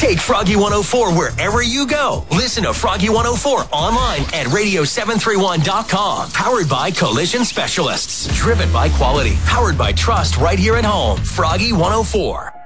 Take Froggy 104 wherever you go. Listen to Froggy 104 online at radio731.com. Powered by Collision Specialists. Driven by quality. Powered by trust right here at home. Froggy 104.